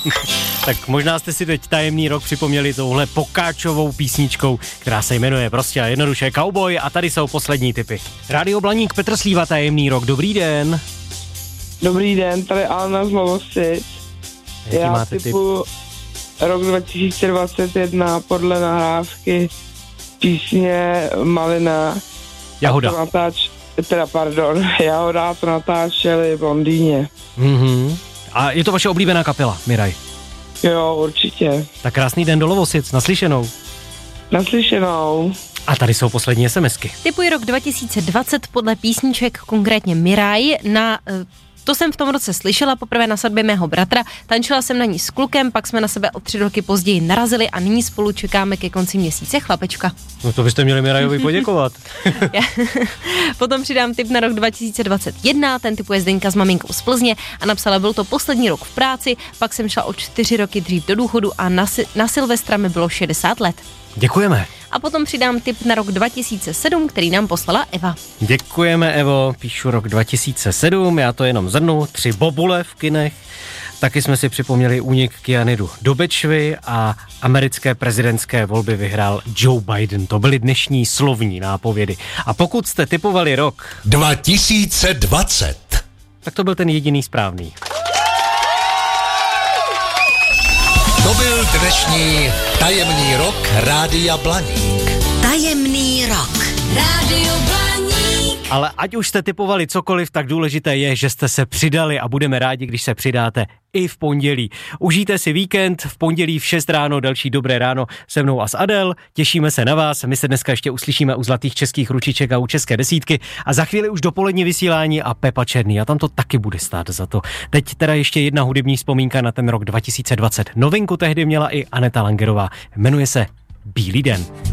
Tak možná jste si teď Tajemný rok připomněli touhle pokáčovou písničkou, která se jmenuje prostě a jednoduše Cowboy, a tady jsou poslední tipy. Rádio Blaník, Petr Slíva, Tajemný rok, dobrý den. Dobrý den, tady Alena z Lovosic. Jaký máte typu rok 2021 podle nahrávky písně Malina. Jahoda. Jahoda to natáčeli v Londýně. A je to vaše oblíbená kapela, Miraj? Jo, určitě. Tak krásný den do Lovosic, naslyšenou. Naslyšenou. A tady jsou poslední SMSky. Tipuji rok 2020 podle písniček, konkrétně Miraj. To jsem v tom roce slyšela poprvé na svatbě mého bratra, tančila jsem na ní s klukem, pak jsme na sebe o 3 roky později narazili a nyní spolu čekáme ke konci měsíce chlapečka. No to byste měli Mirajovi poděkovat. Potom přidám tip na rok 2021, ten tipuje Zdeňka s maminkou z Plzně a napsala, byl to poslední rok v práci, pak jsem šla o 4 roky dřív do důchodu a na Silvestra mi bylo 60 let. Děkujeme. A potom přidám tip na rok 2007, který nám poslala Eva. Děkujeme, Evo, píšu rok 2007, já to jenom zhrnu, 3 bobule v kinech, taky jsme si připomněli únik kyanidu do Bečvy a americké prezidentské volby vyhrál Joe Biden. To byly dnešní slovní nápovědy. A pokud jste tipovali rok 2020, tak to byl ten jediný správný. To byl dnešní Tajemný rok Rádia Blaník. Tajemný rok. Rádio Blaník. Ale ať už jste tipovali cokoliv, tak důležité je, že jste se přidali a budeme rádi, když se přidáte i v pondělí. Užijte si víkend, v pondělí v 6 ráno, další dobré ráno se mnou a s Adel. Těšíme se na vás, my se dneska ještě uslyšíme u Zlatých českých ručiček a u České desítky a za chvíli už dopolední vysílání a Pepa Černý a tam to taky bude stát za to. Teď teda ještě jedna hudební vzpomínka na ten rok 2020. Novinku tehdy měla i Aneta Langerová, jmenuje se Bílý den.